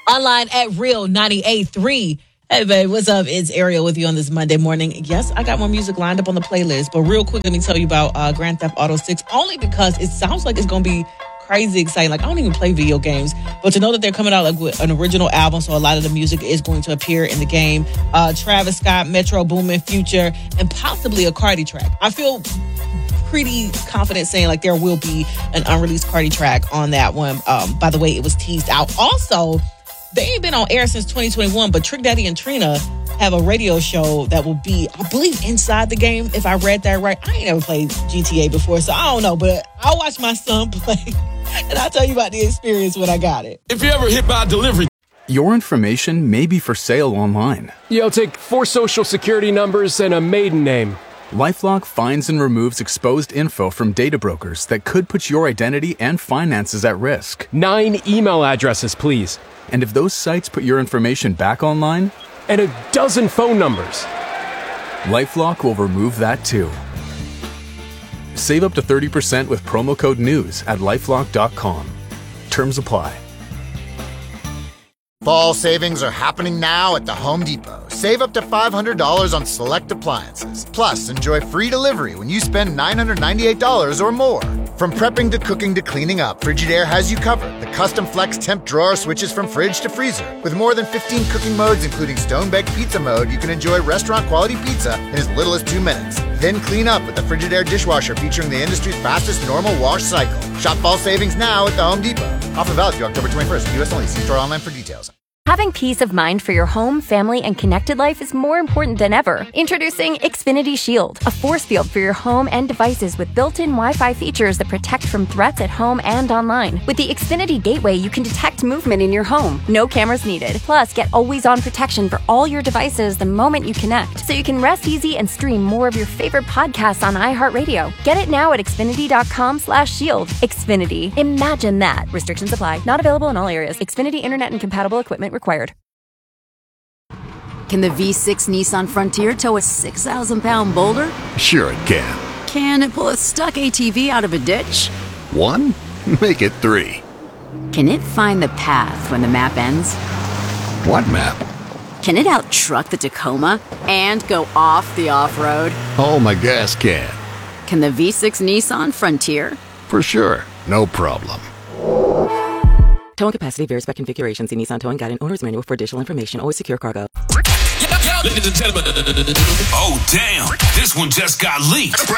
Online at Real 98.3. Hey, babe, what's up? It's Ariel with you on this Monday morning. Yes, I got more music lined up on the playlist, but real quick, let me tell you about Grand Theft Auto 6, only because it sounds like it's going to be crazy exciting. Like, I don't even play video games, but to know that they're coming out like with an original album, so a lot of the music is going to appear in the game. Travis Scott, Metro Boomin, Future, and possibly a Cardi track. I feel pretty confident saying like there will be an unreleased Cardi track on that one. By the way, it was teased out. Also, they ain't been on air since 2021, but Trick Daddy and Trina have a radio show that will be, I believe, inside the game, if I read that right. I ain't never played GTA before, so I don't know, but I'll watch my son play, and I'll tell you about the experience when I got it. If you ever hit by delivery. Your information may be for sale online. You'll take 4 social security numbers and a maiden name. LifeLock finds and removes exposed info from data brokers that could put your identity and finances at risk. 9 email addresses, please. And if those sites put your information back online, and a dozen phone numbers, LifeLock will remove that too. Save up to 30% with promo code NEWS at LifeLock.com. Terms apply. Fall savings are happening now at the Home Depot. Save up to $500 on select appliances. Plus, enjoy free delivery when you spend $998 or more. From prepping to cooking to cleaning up, Frigidaire has you covered. The custom flex temp drawer switches from fridge to freezer. With more than 15 cooking modes, including stone-baked pizza mode, you can enjoy restaurant-quality pizza in as little as 2 minutes. Then clean up with the Frigidaire dishwasher featuring the industry's fastest normal wash cycle. Shop fall savings now at the Home Depot. Offer valid through October 21st. U.S. only. See store online for details. Having peace of mind for your home, family, and connected life is more important than ever. Introducing Xfinity Shield, a force field for your home and devices with built-in Wi-Fi features that protect from threats at home and online. With the Xfinity Gateway, you can detect movement in your home. No cameras needed. Plus, get always-on protection for all your devices the moment you connect, so you can rest easy and stream more of your favorite podcasts on iHeartRadio. Get it now at Xfinity.com/shield. Xfinity. Imagine that. Restrictions apply. Not available in all areas. Xfinity Internet and compatible equipment required. Can the V6 Nissan Frontier tow a 6,000-pound boulder? Sure it can. Can it pull a stuck ATV out of a ditch? 1? Make it 3. Can it find the path when the map ends? What map? Can it out-truck the Tacoma and go off the off-road? Oh, my gas can. Can the V6 Nissan Frontier? For sure. No problem. Towing capacity varies by configuration. See Nissan Towing Guide and Owner's Manual for additional information. Always secure cargo. Ladies and gentlemen. Oh, damn. This one just got leaked.